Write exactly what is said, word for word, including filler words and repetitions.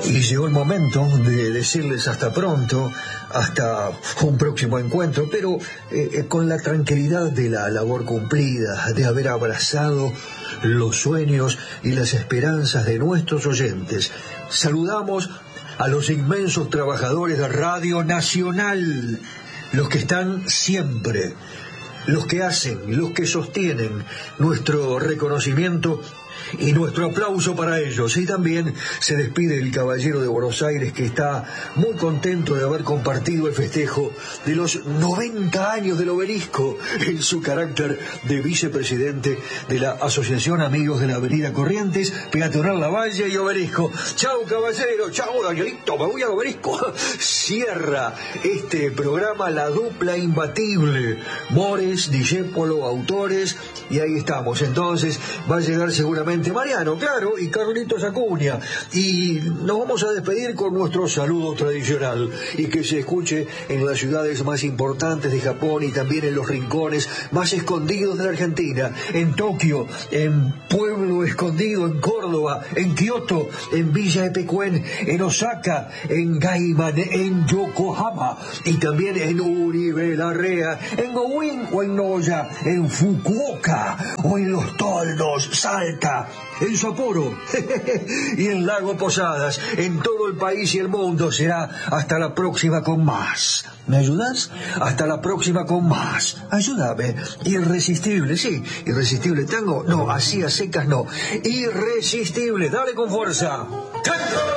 Y llegó el momento de decirles hasta pronto, hasta un próximo encuentro, pero eh, con la tranquilidad de la labor cumplida, de haber abrazado los sueños y las esperanzas de nuestros oyentes. Saludamos a los inmensos trabajadores de Radio Nacional, los que están siempre, los que hacen, los que sostienen nuestro reconocimiento y nuestro aplauso para ellos. Y también se despide el caballero de Buenos Aires, que está muy contento de haber compartido el festejo de los noventa años del Obelisco en su carácter de vicepresidente de la Asociación Amigos de la Avenida Corrientes, Peatonal Lavalle y Obelisco. Chau, caballero, chau, Danielito, me voy al Obelisco. Cierra este programa la dupla imbatible, Mores, Discépolo, autores, y ahí estamos. Entonces va a llegar seguramente Mariano, claro, y Carlitos Acuña, y nos vamos a despedir con nuestro saludo tradicional, y que se escuche en las ciudades más importantes de Japón y también en los rincones más escondidos de la Argentina, en Tokio, en Pueblo Escondido, en Córdoba, en Kioto, en Villa Epecuén, en Osaka, en Gaiman, en Yokohama, y también en Uribe Larrea, en Gowin o en Noya, en Fukuoka o en Los Toldos, Salta, en Sapporo y en Lago Posadas, en todo el país y el mundo. Será hasta la próxima con más. ¿Me ayudas? Hasta la próxima con más. Ayúdame. Irresistible, sí. Irresistible tango. No, así a secas no. Irresistible. Dale con fuerza. ¡Canta!